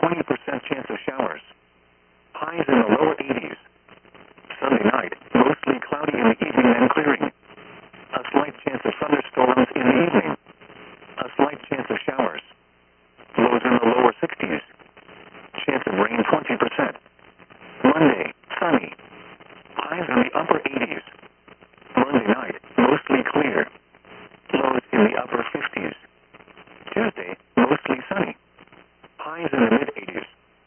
20% chance of showers. Highs in the lower 80s. Sunday night, mostly cloudy in the evening and clearing. A slight chance of thunderstorms in the evening. A slight chance of showers. Lows in the lower 60s. Chance of rain 20%. Monday, sunny. Highs in the upper 80s. Monday night, mostly clear. Lows in the upper 50s. Tuesday, mostly sunny. Highs in the mid-80s.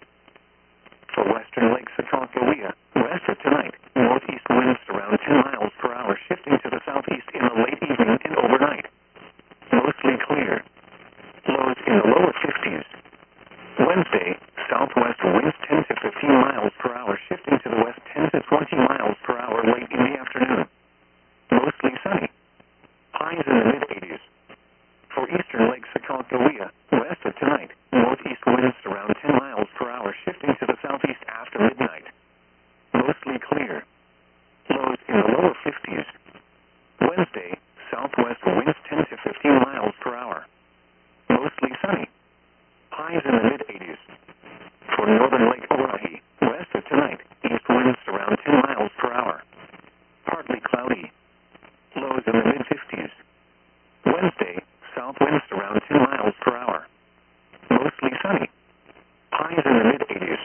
For western Lake Sakakawea, west of tonight, northeast winds around 10 miles per hour, shifting to the southeast in the late evening and overnight. Mostly clear. Lows in the lower 50s. Wednesday, southwest winds 10 to 15 miles per hour, shifting to the west 10 to 20 miles per hour late in the afternoon. Mostly sunny. Highs in the mid-80s. For eastern Lake Sakakawea, west of tonight, northeast winds around 10 miles per hour, shifting to the southeast after midnight. Mostly clear. Lows in the lower 50s. Wednesday, southwest winds 10 to 15 miles per hour. Mostly sunny. Highs in the mid-80s. For northern Lake Oahe, west of tonight, east winds around 10 miles per hour. Partly cloudy. Lows in the mid-50s. Wednesday, south winds around 10 miles per hour. Mostly sunny. Highs in the mid-80s.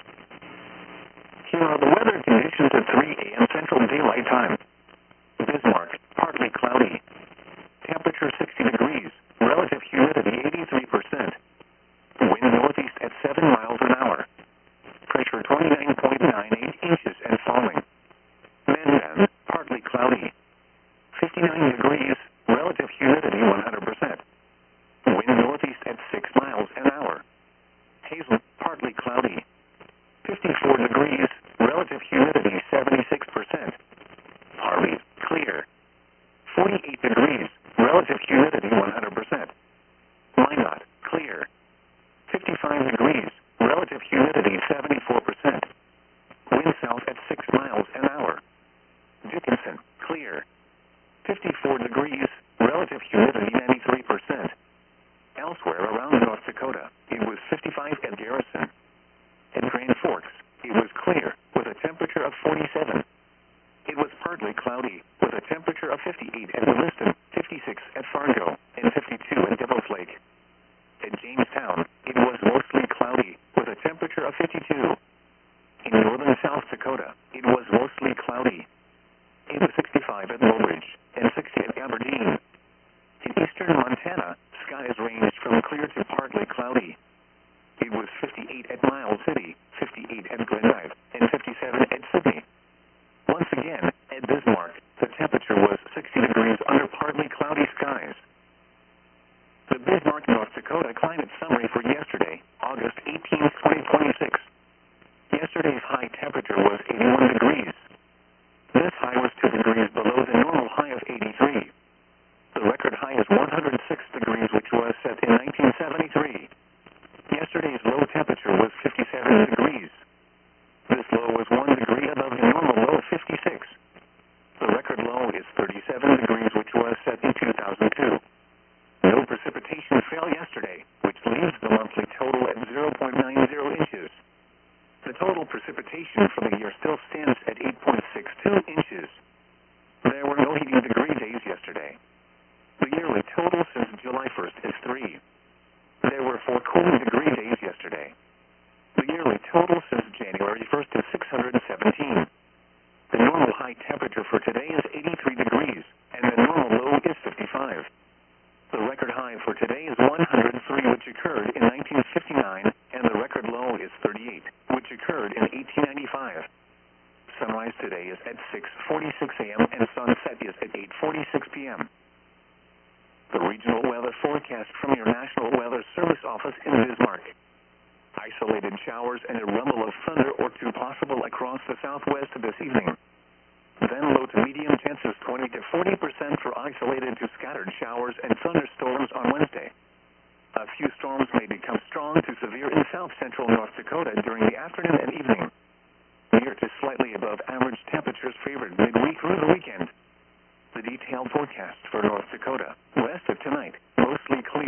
Here are the weather conditions at 3 a.m. Central Daylight Time. Bismarck, partly cloudy. Temperature 60 degrees. Relative humidity 83%. Wind northeast at 7 miles an hour. Pressure 29.98 inches and falling. Mandan, partly cloudy. 59 degrees. Relative humidity 100%. Wind northeast at 6 miles an hour. Hazel, partly cloudy. 54 degrees. Relative humidity 76%. Harvey, clear. 48 degrees. Relative humidity 100%. Minot, clear. 55 degrees. Relative humidity 74%. Wind south at 6 miles an hour. Dickinson, clear. 54 degrees. Relative humidity 93%. Elsewhere around North Dakota, it was 55 at Garrison. At Grand Forks, it was clear with a temperature of 47. It was partly cloudy with a temperature of 58 at Williston, 56 at Fargo, and 52 at Devil's Lake. At Jamestown, it was mostly cloudy with a temperature of 52. In northern South Dakota, it was mostly cloudy. It was 65 at Mobridge and 60 at Aberdeen. In eastern Montana, skies ranged from clear to partly cloudy. It was 58 at Miles City, 58 at Glendive, and 57 at Sydney. Once again, at Bismarck, the temperature was 60 degrees under partly cloudy skies. The Bismarck, North Dakota climate summary for yesterday, August 18, 2026. Yesterday's high temperature was 81 degrees. This high was 2 degrees below the normal high of 83. The record high is 106 degrees, which was set in 1973. Yesterday's low temperature was 57 degrees. This low was 1 degree above the normal low of 56. The record low is 37 degrees, which was set in 2002. No precipitation fell yesterday, which leaves the monthly total at 0.90 inches. The total precipitation for the year still stands at 8.62 inches. There were no heating degree days yesterday. The yearly total since July 1st is 3. There were 4 cooling degree days yesterday. The yearly total since January 1st is 617. The normal high temperature for today is 83 degrees, and the normal low is 55. The record high for today is 103, which occurred in 1959, and the record low is 38, which occurred in 1895. Sunrise today is at 6:46 a.m. and sunset is at 8:46 p.m. The regional weather forecast from your National Weather Service office in Bismarck. Isolated showers and a rumble of thunder or 2 possible across the southwest this evening. Then low to medium chances 20 to 40% for isolated to scattered showers and thunderstorms on Wednesday. A few storms may become strong to severe in south-central North Dakota during the afternoon and evening. Near to slightly above average temperatures favored midweek through the weekend. The detailed forecast for North Dakota. West of tonight, mostly clear.